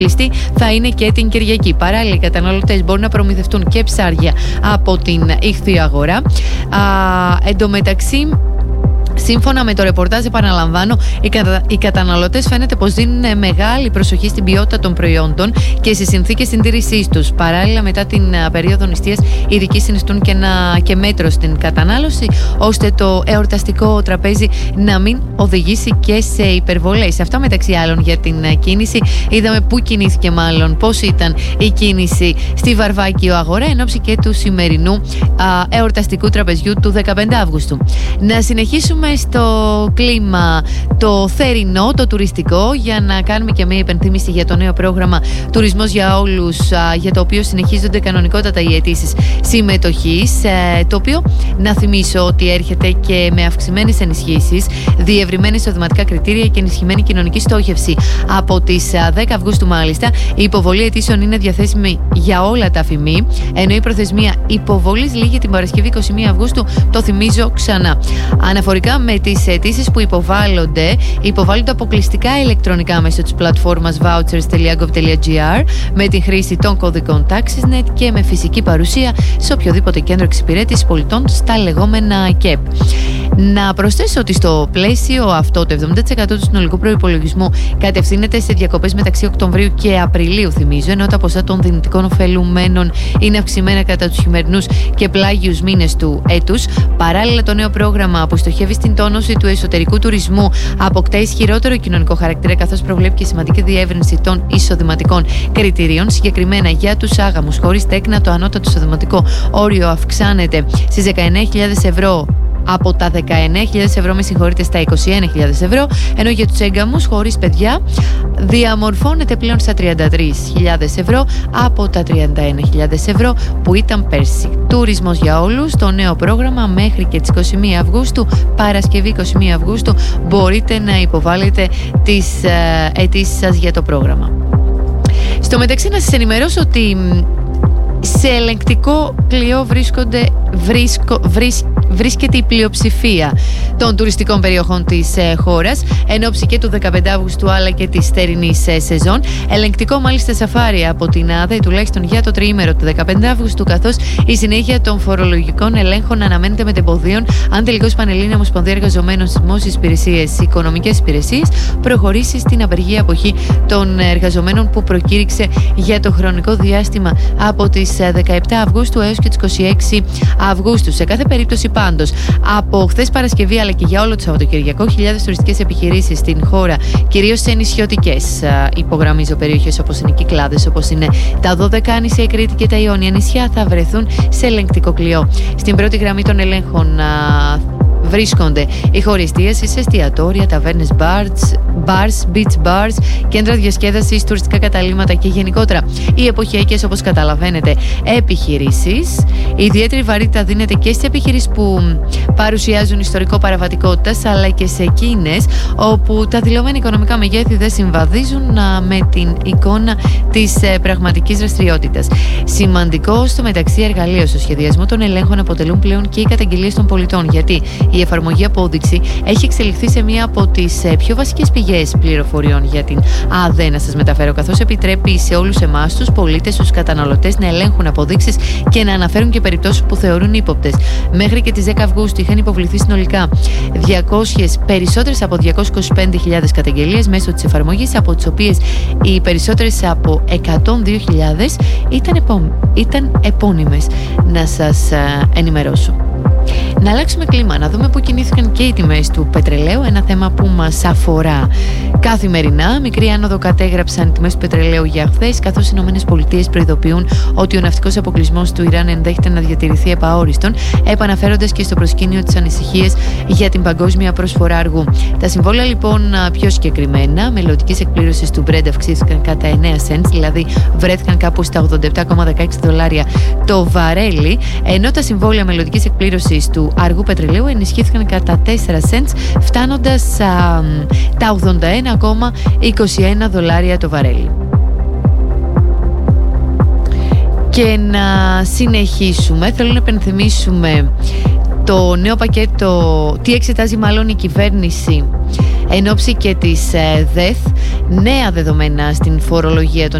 θα είναι και την Κυριακή. Παράλληλα, οι καταναλωτές μπορούν να προμηθευτούν και ψάρια από την ηχθειοαγορά. Εντωμεταξύ, σύμφωνα με το ρεπορτάζ, επαναλαμβάνω, οι καταναλωτές φαίνεται πως δίνουν μεγάλη προσοχή στην ποιότητα των προϊόντων και στις συνθήκες συντήρησής τους. Παράλληλα, μετά την περίοδο νηστείας, οι ειδικοί συνιστούν και μέτρο στην κατανάλωση, ώστε το εορταστικό τραπέζι να μην οδηγήσει και σε υπερβολές. Αυτά μεταξύ άλλων για την κίνηση. Είδαμε πού κινήθηκε, μάλλον πώς ήταν η κίνηση στη Βαρβάκιο αγορά εν ώψη και του σημερινού εορταστικού τραπεζιού του 15 Αύγουστου. Να συνεχίσουμε στο κλίμα το θερινό, το τουριστικό, για να κάνουμε και μια υπενθύμηση για το νέο πρόγραμμα Τουρισμός για Όλους, για το οποίο συνεχίζονται κανονικότατα οι αιτήσεις συμμετοχής, το οποίο, να θυμίσω, ότι έρχεται και με αυξημένες ενισχύσεις, διευρυμένες εισοδηματικά κριτήρια και ενισχυμένη κοινωνική στόχευση. Από τις 10 Αυγούστου, μάλιστα, η υποβολή αιτήσεων είναι διαθέσιμη για όλα τα αφημί, ενώ η προθεσμία υποβολής λήγει την Παρασκευή 21 Αυγούστου, το θυμίζω ξανά. Αναφορικά με τις αιτήσεις που υποβάλλονται αποκλειστικά ηλεκτρονικά μέσω της πλατφόρμας vouchers.gov.gr, με την χρήση των κωδικών TaxisNet και με φυσική παρουσία σε οποιοδήποτε κέντρο εξυπηρέτησης πολιτών στα λεγόμενα ΚΕΠ. Να προσθέσω ότι στο πλαίσιο αυτό το 70% του συνολικού προϋπολογισμού κατευθύνεται σε διακοπές μεταξύ Οκτωβρίου και Απριλίου, θυμίζω, ενώ τα ποσά των δυνητικών ωφελουμένων είναι αυξημένα κατά τους χειμερινούς και πλάγιους μήνες του έτους. Παράλληλα, το νέο πρόγραμμα που στοχεύει στην τόνωση του εσωτερικού τουρισμού αποκτά ισχυρότερο κοινωνικό χαρακτήρα, καθώς προβλέπει και σημαντική διεύρυνση των εισοδηματικών κριτηρίων. Συγκεκριμένα για τους άγαμους χωρίς τέκνα, το ανώτατο εισοδηματικό όριο αυξάνεται στις 19.000 ευρώ. Από τα 19.000 ευρώ, στα 21.000 ευρώ, ενώ για τους έγκαμους χωρίς παιδιά διαμορφώνεται πλέον στα 33.000 ευρώ από τα 31.000 ευρώ που ήταν πέρσι. Τουρισμός για Όλους, το νέο πρόγραμμα, μέχρι και τις 21 Αυγούστου, Παρασκευή 21 Αυγούστου, μπορείτε να υποβάλλετε τις αιτήσεις σας για το πρόγραμμα. Στο μεταξύ, να σας ενημερώσω ότι σε ελεγκτικό κλειό βρίσκεται η πλειοψηφία των τουριστικών περιοχών της χώρας, εν ώψη και του 15 Αυγούστου αλλά και της θερινής σεζόν. Ελεγκτικό, μάλιστα, σαφάρι από την ΑΔΕ, τουλάχιστον για το τριήμερο του 15 Αυγούστου, καθώς η συνέχεια των φορολογικών ελέγχων αναμένεται μετεμποδίων αν τελικώς η Πανελλήνια Ομοσπονδία Εργαζομένων στις Δημόσιες Υπηρεσίες, Οικονομικές Υπηρεσίες, προχωρήσει στην απεργία αποχή των εργαζομένων που προκήρυξε για το χρονικό διάστημα από τις 17 Αυγούστου έως και τις 26 Αυγούστου. Σε κάθε περίπτωση, πάντως, από χθες Παρασκευή αλλά και για όλο το Σαββατοκυριακό, χιλιάδες τουριστικές επιχειρήσεις στην χώρα, κυρίως σε νησιωτικές, υπογραμμίζω, περιοχές όπως είναι οι Κυκλάδες, όπως είναι τα Δωδεκάνησα, η Κρήτη και τα Ιόνια νησιά, θα βρεθούν σε ελεγκτικό κλειό. Στην πρώτη γραμμή των ελέγχων βρίσκονται οι χωριστίες, εστιατόρια, ταβέρνες, bars, beach bars, κέντρα διασκέδασης, τουριστικά καταλύματα και γενικότερα οι εποχιακές, όπως καταλαβαίνετε, επιχειρήσεις. Η ιδιαίτερη βαρύτητα δίνεται και στις επιχειρήσεις που παρουσιάζουν ιστορικό παραβατικότητας, αλλά και σε εκείνες όπου τα δηλωμένα οικονομικά μεγέθη δεν συμβαδίζουν με την εικόνα της πραγματικής δραστηριότητας. Σημαντικό στο μεταξύ εργαλείο στο σχεδιασμό των ελέγχων αποτελούν πλέον και οι καταγγελίες των πολιτών, γιατί η εφαρμογή απόδειξη έχει εξελιχθεί σε μία από τις πιο βασικές πηγές πληροφοριών για την ΑΔΕ, να σας μεταφέρω, καθώς επιτρέπει σε όλους εμάς, τους πολίτες, τους καταναλωτές, να ελέγχουν αποδείξεις και να αναφέρουν και περιπτώσεις που θεωρούν ύποπτες. Μέχρι και τις 10 Αυγούστου είχαν υποβληθεί συνολικά περισσότερες από 225.000 καταγγελίες μέσω της εφαρμογής, από τις οποίες οι περισσότερες από 102.000 ήταν επώνυμες, να σας ενημερώσω. Να αλλάξουμε κλίμα, να δούμε πού κινήθηκαν και οι τιμές του πετρελαίου, ένα θέμα που μας αφορά καθημερινά. Μικρή άνοδο κατέγραψαν οι τιμές του πετρελαίου για χθες, καθώς οι ΗΠΑ προειδοποιούν ότι ο ναυτικός αποκλεισμός του Ιράν ενδέχεται να διατηρηθεί επαόριστον, επαναφέροντας και στο προσκήνιο τις ανησυχίες για την παγκόσμια προσφορά αργού. Τα συμβόλαια, λοιπόν, πιο συγκεκριμένα, μελλοντικής εκπλήρωσης του Brent αυξήθηκαν κατά 9 cents, δηλαδή βρέθηκαν κάπου στα $87,16 το βαρέλι, ενώ τα συμβόλαια μελλοντικής εκπλήρωσης του αργού πετρελαίου ενισχύθηκαν κατά 4 cents, φτάνοντας τα $81,21 το βαρέλι. Και να συνεχίσουμε, θέλω να επενθυμίσουμε το νέο πακέτο, τι εξετάζει μάλλον η κυβέρνηση εν ώψη και της ΔΕΘ, νέα δεδομένα στην φορολογία των